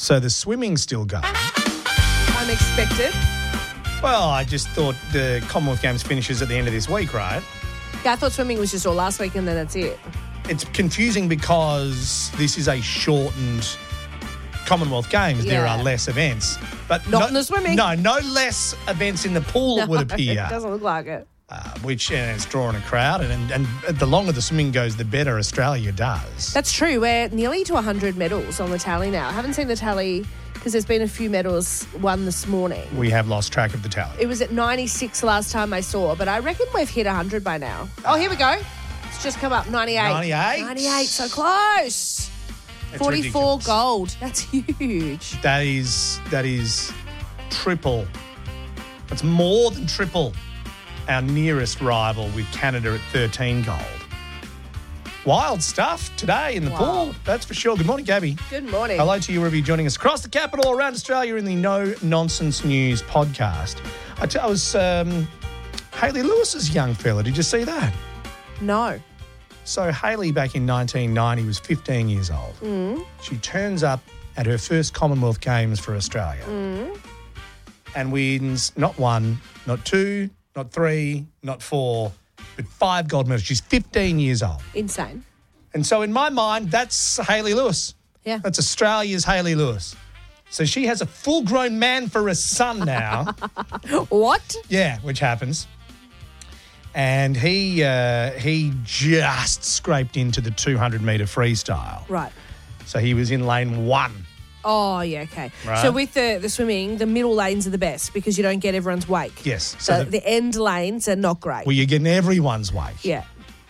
So the swimming's still going. Unexpected. Well, I just thought the Commonwealth Games finishes at the end of this week, right? Yeah, I thought swimming was just all last week and then that's it. It's confusing because this is a shortened Commonwealth Games. There Yeah. are less events. But Not in the swimming. No less events in the pool, it would appear. It doesn't look like it. Which it's drawing a crowd. And the longer the swimming goes, the better Australia does. That's true. We're nearly to 100 medals on the tally now. I haven't seen the tally because there's been a few medals won this morning. We have lost track of the tally. It was at 96 last time I saw, but I reckon we've hit 100 by now. Oh, here we go. It's just come up, 98. 98? 98, so close. It's 44 ridiculous. gold. That's huge. That is triple. That's more than triple our nearest rival with Canada at 13 gold. Wild stuff today in the pool, that's for sure. Good morning, Gabby. Good morning. Hello to you wherever you're joining us across the capital, around Australia in the No Nonsense News podcast. I was Hayley Lewis's young fella. Did you see that? No. So Hayley back in 1990 was 15 years old. She turns up at her first Commonwealth Games for Australia and wins not one, not two, not three, not four, but 5 gold medals. She's 15 years old. Insane. And so in my mind, that's Hayley Lewis. Yeah. That's Australia's Hayley Lewis. So she has a full-grown man for a son now. What? Yeah, which happens. And he just scraped into the 200-metre freestyle. Right. So he was in lane 1. Oh, yeah, okay. Right. So with the swimming, the middle lanes are the best because you don't get everyone's wake. Yes. So the end lanes are not great. Well, you're getting everyone's wake. Yeah.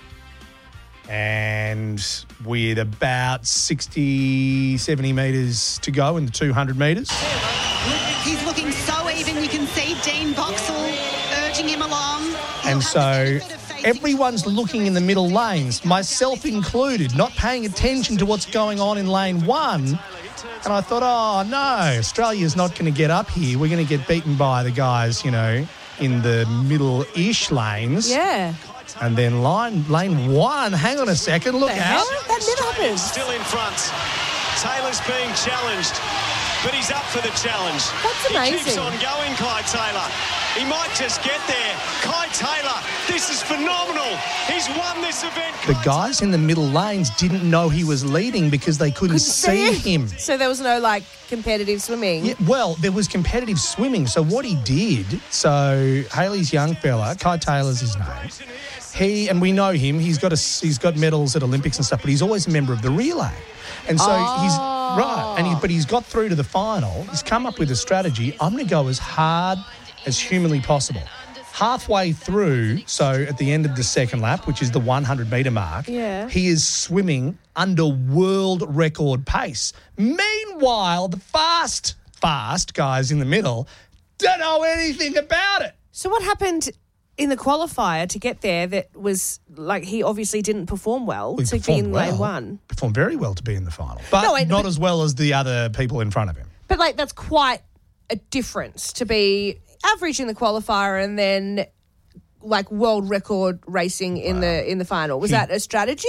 And with about 60, 70 metres to go in the 200 metres. He's looking so even. You can see Dean Boxall urging him along. And so everyone's looking in the middle lanes, myself included, not paying attention to what's going on in lane 1. And I thought, oh, no, Australia's not going to get up here. We're going to get beaten by the guys, in the middle-ish lanes. Yeah. And then lane 1, hang on a second, look The out. hell? That never happens. Still in front. Taylor's being challenged, but he's up for the challenge. That's amazing. He keeps on going, Kai Taylor. He might just get there. Kai Taylor, this is phenomenal. He's won this event. The guys in the middle lanes didn't know he was leading because they couldn't see him. So there was no, competitive swimming. Yeah, well, there was competitive swimming. So what he did, Hayley's young fella, Kai Taylor's his name. And we know him. He's got medals at Olympics and stuff, but he's always a member of the relay. And so he's right, but he's got through to the final. He's come up with a strategy. I'm going to go as hard as humanly possible. Halfway through, so at the end of the second lap, which is the 100-metre mark, he is swimming under world record pace. Meanwhile, the fast guys in the middle don't know anything about it. So what happened in the qualifier to get there that was, he obviously didn't perform well to be in lane 1? Performed very well to be in the final, but not as well as the other people in front of him. But, that's quite a difference to be average in the qualifier and then world record racing in the final. Was that a strategy?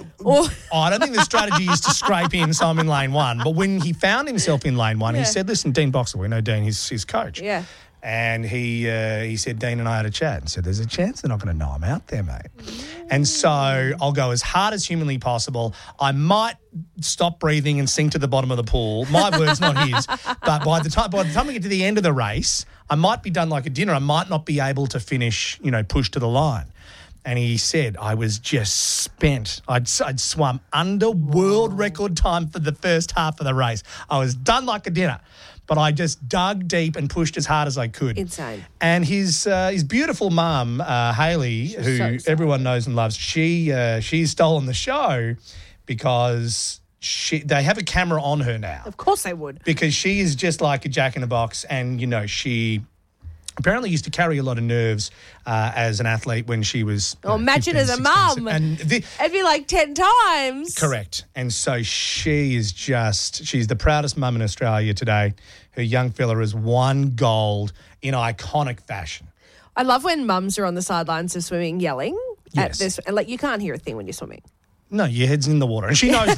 I don't think the strategy is to scrape in, so I'm in lane 1. But when he found himself in lane 1, he said, listen, Dean Boxall, we know Dean, he's his coach. Yeah. And he said, Dean and I had a chat and said, there's a chance they're not going to know I'm out there, mate. And so I'll go as hard as humanly possible. I might stop breathing and sink to the bottom of the pool. My words, not his. But by the time we get to the end of the race, I might be done like a dinner. I might not be able to finish, push to the line. And he said, I was just spent. I'd swum under world record time for the first half of the race. I was done like a dinner. But I just dug deep and pushed as hard as I could. Insane. And his beautiful mum, Hayley, who everyone knows and loves, she's stolen the show because they have a camera on her now. Of course they would. Because she is just like a jack-in-the-box and, she apparently used to carry a lot of nerves as an athlete when she was... imagine 15, as a 16, mum. It'd be 10 times. Correct. And so she's the proudest mum in Australia today. Her young fella has won gold in iconic fashion. I love when mums are on the sidelines of swimming yelling at Yes. this. And you can't hear a thing when you're swimming. No, your head's in the water. And she knows that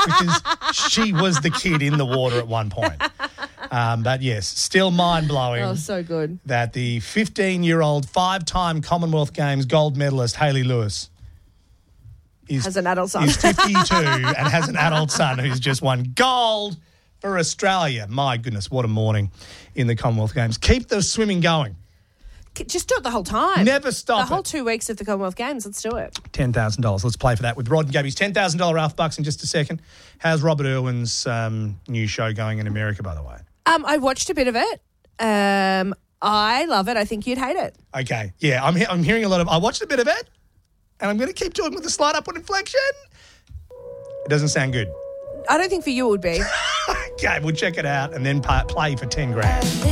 because she was the kid in the water at one point. But yes, still mind-blowing. Oh, so good. That the 15-year-old, 5-time Commonwealth Games gold medalist Hayley Lewis has an adult son. is 52 and has an adult son who's just won gold for Australia. My goodness, what a morning in the Commonwealth Games. Keep the swimming going. Just do it the whole time. Never stop The whole 2 weeks of the Commonwealth Games. Let's do it. $10,000. Let's play for that with Rod and Gabby's $10,000 Ralph Bucks in just a second. How's Robert Irwin's new show going in America, by the way? I watched a bit of it. I love it. I think you'd hate it. Okay. Yeah, I'm hearing a lot of... I watched a bit of it, and I'm going to keep talking with a slight upward inflection. It doesn't sound good. I don't think for you it would be. Okay, we'll check it out and then play for 10 grand.